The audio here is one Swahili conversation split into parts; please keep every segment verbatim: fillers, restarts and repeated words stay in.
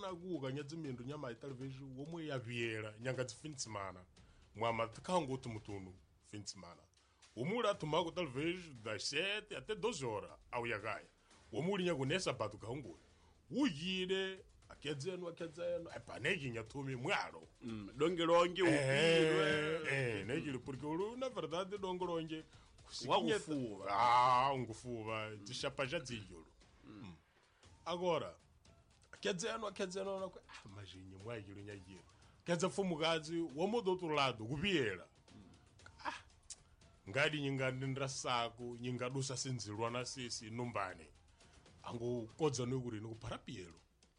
na kuga nyadzimindu nyama italiveji womwe yavyera nyanga dzifinitsimana mwama tikango uti mutunu finitsimana womuli atumako talvez das sete até doze horas ao yagaya womuli nyago nessa batu kahungula uyire akedzeno akedzeno epa neki nyatumi mwalo mm. donge longe upirwe eh neki porque ulu na verdade donge longe wakufuva ah ungufuva tishapa já dziyolo mm. agora akedzeno akedzeno na ah majinye mwayilo nyayiro kedza fumugadzi womo do outro lado kupiera ah ngadi nyingandi ndrasako nyingadusa sinzilwa na sisi numbane ango kodza nokuri nokuparapielo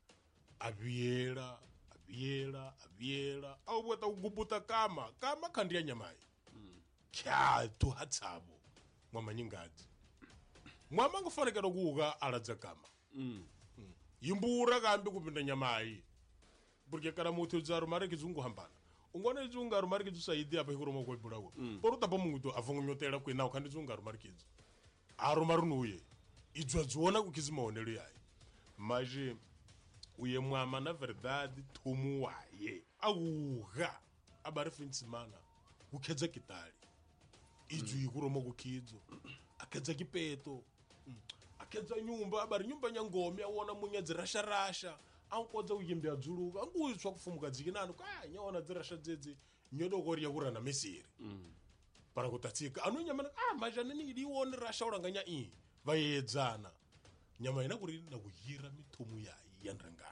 abiera abiera abiera au bota kugubuta kama kama kandia nyamai mm. kya tu hatsabo mwama nyingadi mwama ngofaneka nokuga aladza kama mm. mm. yimbura kambi kupinda nyamai porque cara muito usar mara kizungu hambana ungona izunga mara kizu saidi apa hikuro moko iburawo mm. poruta pamunguto afungu nyotera kwena ukandi zunga mara kizu aro marunuye idzwa dzona kukizima onelo yayi maji uye mwama na verdade tomu waye auga abari finitsimana kukedza kitali idzwa ikuro moko kidzo akedza kipeto mm. akedza nyumba abari nyumba nyangome awona munyadzi rasha rasha ankodza uyimbya dzuluka anguzwa kufumuka dzikinano ka nyaona dzirasha dzedzi nyodokori yakurana mesiri mm. para kutatsika anonyamana ah majana ni idiwone rasha uranganya i vayedzana nyama ina kuri na kuyira mitumu yayi yandranga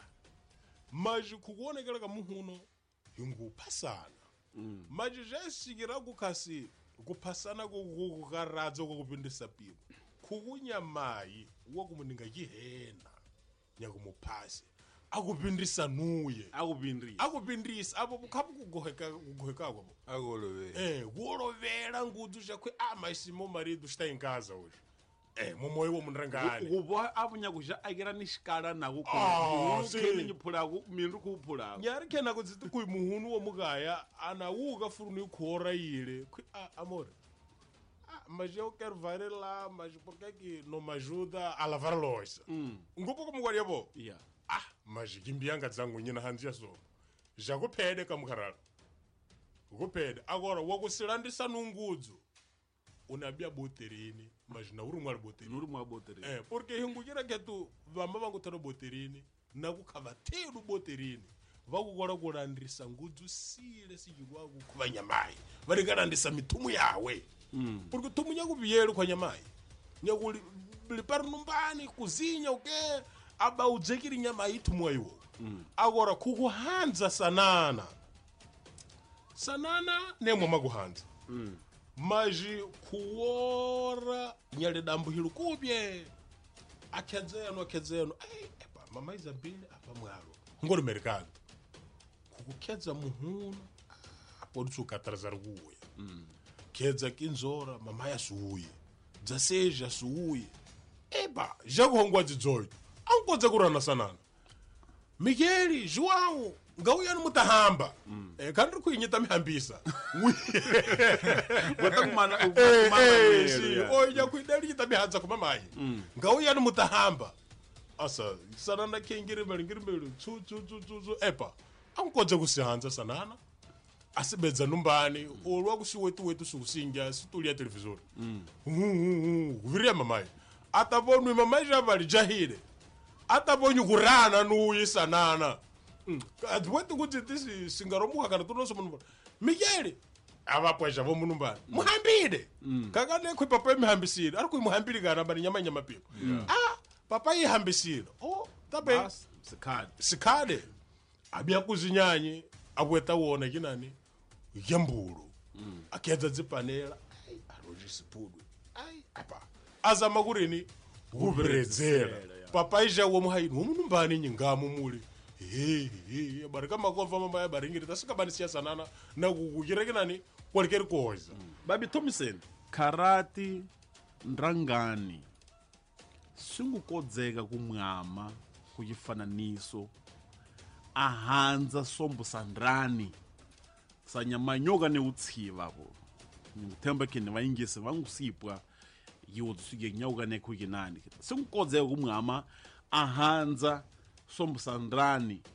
maji kuonekera ka muhuno yungu pasana mm. maji jesikira kukasi kupasana kukaradza kokupindisa pipo kukunyamai wakumuninga yihena nyakumupasi akupindisa nuye akupindisa akupindisa apo khapu kugoheka kugoheka kwabo akolovela eh kuolovela ngudzu jakwe amaisimo marido está em casa hoje eh momoyo wo munrangani kubo abunya kuja agira nishikala nako ko kene nyipula ku mindu kupula nyari kena kudziti ku muhunu wo mugaya anauka furuni khora ile amor mas eu quero varrer lá, mas por que que não me ajuda a lavar a louça? Mm. Ngupo como guariabo? Yeah. Ah, mas gimbianga zangu nyina hanzia so. Já kupede kamkarala. Kupede. Agora, wakusilandisa nungudzo. Unabia boterini, mas na uru mwal boterini. Nuru mwal boterini. Eh, porque hingukira ketu vamba vangu tano boterini, na kukavateru boterini. Vakukora kulandisa ngudzo sile sijigwa kukuva nyamai. Varikalandisa mitumu yawe. Mm. Porque tumu nyakupiyelo kwa nyamai nyakuli lipar numbani kuzinya uke aba udzekiri nyamai tumu ayo mm. agora kukuhanza sanana sanana nemwe makuhanza mm. maji kuora nyale dambu hilu kubye akedzeno akedzeno ai epa mama Isabelle apa mwalo ngoro mercado kukukedza muhuna apo tsukatraza kuya mm. kedza kinzora mama ya suuye dzaseja suuye eba jakuhongwa dzidzoito ankodza kurana sanana Miguel João ngauya mutahamba mm. eh kandiri kuinyita mihambisa wata kumana kumana si oya kuidali nyita mihanza kuma mai mm. ngauya mutahamba asa sanana kengire malingire melu tsu tsu tsu tsu epa ankodza kusihanza sanana asibedza numbani mm. olwa kusiwetu wetu sukusinga situlia televisor mm kuviria mamai atabonu mamai javali jahile atabonyu kurana nuyi sanana mm. adwetu kuti tisi singaromuka kana tunoso munhu Miguel abapo javo munumbani mm. muhambide mm. kakane kwi papa mihambisire ari kwi muhambiri kana bani nyama nyama piko yeah. ah papa yihambisire oh tabe sikade sikade abya kuzinyanyi abweta wona kinani yambulu mm. akedza dzipanela ai aroji sipudwe ai apa azama kurini kubredzera papa ija wo muhaini wo munumbani nyingamo muli he he barika makomva mama ya baringiri tasika bani siasa nana na kukireke nani kwalekeri koza mm. babi Thompson karati ndrangani singukodzeka kumwama kuyifananiso ahanza sombo sandrani sanyamanyoka ne utsiva bo ngithemba kene vayingise vangusipwa yiwo tsuke nyauka ne kukinani singukodzeka kumwama ahanza sombo sandrani